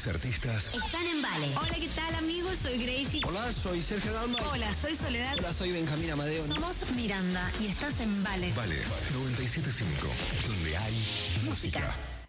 Tus artistas están en Vale. Hola, ¿qué tal, amigos? Soy Gracie. Hola, soy Sergio Dalma. Hola, soy Soledad. Hola, soy Benjamín Amadeo. Somos Miranda y estás en Vale. Vale 97.5, donde hay música.